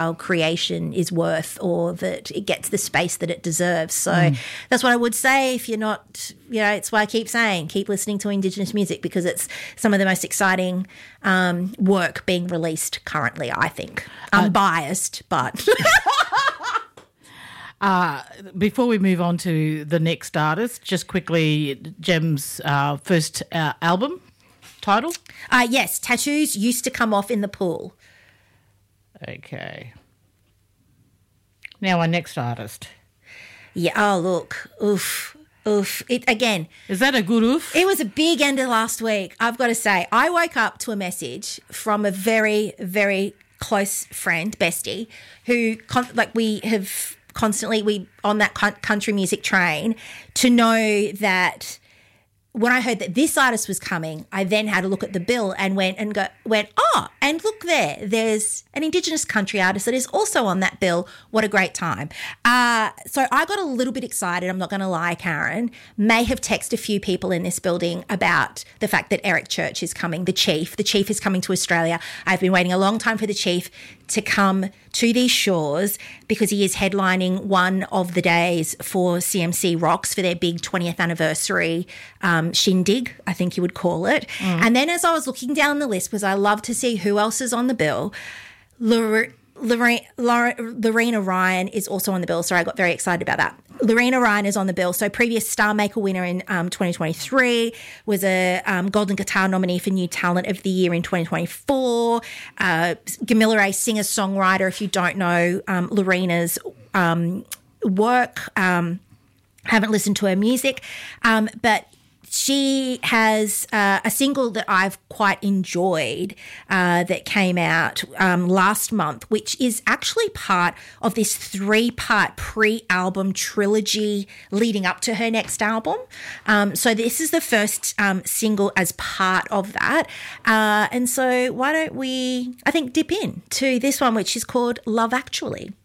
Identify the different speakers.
Speaker 1: our creation is worth, or that it gets the space that it deserves. So that's what I would say. If you're not, it's why I keep saying, keep listening to Indigenous music, because it's some of the most exciting work being released currently, I think. I'm biased, but...
Speaker 2: Before we move on to the next artist, just quickly, Gem's first album title?
Speaker 1: Yes, Tattoos Used to Come Off in the Pool.
Speaker 2: Okay. Now our next artist.
Speaker 1: Yeah, oh, look. Oof. It again.
Speaker 2: Is that a good oof?
Speaker 1: It was a big end of last week, I've got to say. I woke up to a message from a very, very close friend, bestie, who, we have constantly, on that country music train, to know that when I heard that this artist was coming, I then had a look at the bill and went, and look there, there's an Indigenous country artist that is also on that bill. What a great time. So I got a little bit excited, I'm not going to lie, Karen. May have texted a few people in this building about the fact that Eric Church is coming, the Chief. The Chief is coming to Australia. I've been waiting a long time for the Chief to come to these shores, because he is headlining one of the days for CMC Rocks for their big 20th anniversary shindig, I think you would call it. And then as I was looking down the list, because I love to see who else is on the bill, Lorena Ryan is also on the bill. Sorry, I got very excited about that. Lorena Ryan is on the bill. So previous Star Maker winner in 2023, was a Golden Guitar nominee for New Talent of the Year in 2024. Gamilla singer-songwriter, if you don't know Lorena's work, haven't listened to her music, but she has a single that I've quite enjoyed that came out last month, which is actually part of this 3-part pre-album trilogy leading up to her next album. So this is the first single as part of that. And so why don't we, I think, dip in to this one, which is called Love Actually.